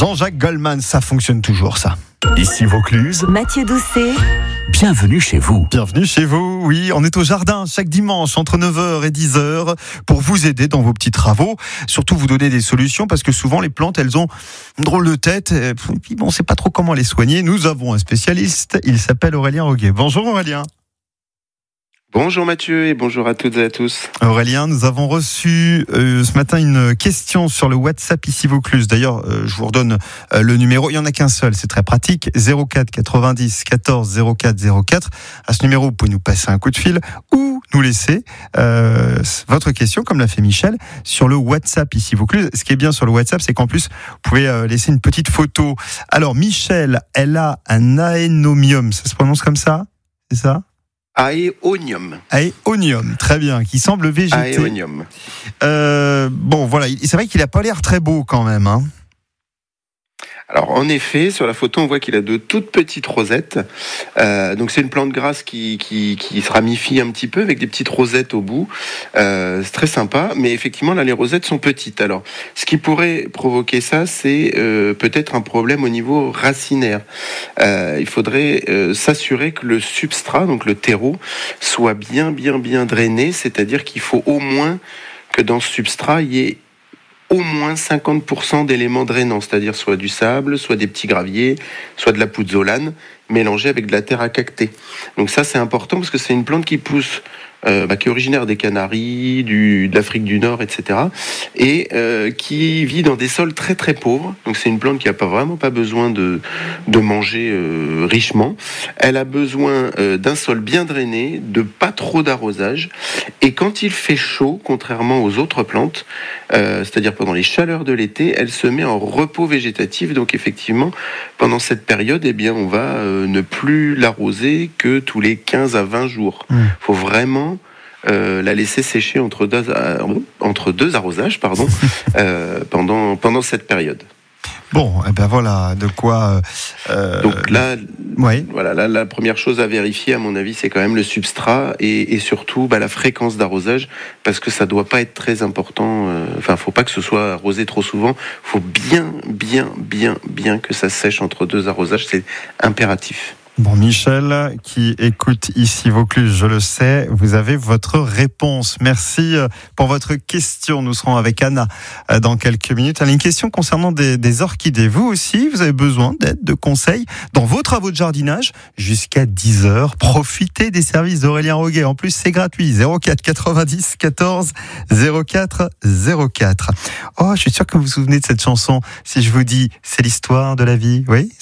Jean-Jacques Goldman, ça fonctionne toujours ça. Ici Vaucluse, Mathieu Doucet. bienvenue chez vous. Bienvenue chez vous, oui, on est au jardin chaque dimanche entre 9h et 10h pour vous aider dans vos petits travaux, surtout vous donner des solutions parce que souvent les plantes elles ont une drôle de tête et puis on ne sait pas trop comment les soigner. Nous avons un spécialiste, il s'appelle Aurélien Roguet. Bonjour Aurélien. Bonjour Mathieu et bonjour à toutes et à tous. Aurélien, nous avons reçu ce matin une question sur le WhatsApp ici Vaucluse. D'ailleurs, je vous redonne le numéro. Il n'y en a qu'un seul, c'est très pratique. 04 90 14 04 04. À ce numéro, vous pouvez nous passer un coup de fil ou nous laisser votre question, comme l'a fait Michel, sur le WhatsApp ici Vaucluse. Ce qui est bien sur le WhatsApp, c'est qu'en plus, vous pouvez laisser une petite photo. Alors, Michel, elle a un aénomium. Ça se prononce comme ça ? C'est ça ? Aéonium. Aéonium, très bien, qui semble végéter. Aéonium. Bon, voilà, c'est vrai qu'il n'a pas l'air très beau quand même. Hein. Alors en effet, sur la photo, on voit qu'il a de toutes petites rosettes. Donc c'est une plante grasse qui se ramifie un petit peu avec des petites rosettes au bout. C'est très sympa, mais effectivement là les rosettes sont petites. Alors ce qui pourrait provoquer ça, c'est peut-être un problème au niveau racinaire. Il faudrait s'assurer que le substrat, donc le terreau, soit bien drainé. C'est-à-dire qu'il faut au moins que dans ce substrat il y ait au moins 50% d'éléments drainants, c'est-à-dire soit du sable, soit des petits graviers, soit de la pouzzolane, mélangée avec de la terre à cacter. Donc ça, c'est important parce que c'est une plante qui pousse, qui est originaire des Canaries, de l'Afrique du Nord, etc. Et qui vit dans des sols très très pauvres. Donc c'est une plante qui n'a vraiment pas besoin de manger richement. Elle a besoin d'un sol bien drainé, de pas trop d'arrosage. Et quand il fait chaud, contrairement aux autres plantes, c'est-à-dire pendant les chaleurs de l'été, elle se met en repos végétatif. Donc effectivement, pendant cette période, eh bien, on va ne plus l'arroser que tous les 15 à 20 jours. Il faut vraiment la laisser sécher entre deux arrosages pendant cette période. Bon, et ben voilà, de quoi... Donc là, ouais. voilà, là, la première chose à vérifier, à mon avis, c'est quand même le substrat et surtout la fréquence d'arrosage, parce que ça doit pas être très important. Faut pas que ce soit arrosé trop souvent. Faut bien que ça sèche entre deux arrosages, c'est impératif. Bon, Michel, qui écoute ici Vaucluse, je le sais, vous avez votre réponse. Merci pour votre question. Nous serons avec Anna dans quelques minutes. Elle a une question concernant des orchidées. Vous aussi, vous avez besoin d'aide, de conseils dans vos travaux de jardinage jusqu'à 10h. Profitez des services d'Aurélien Roguet. En plus, c'est gratuit. 04 90 14 04 04. Oh, je suis sûr que vous vous souvenez de cette chanson. Si je vous dis, c'est l'histoire de la vie. Oui ?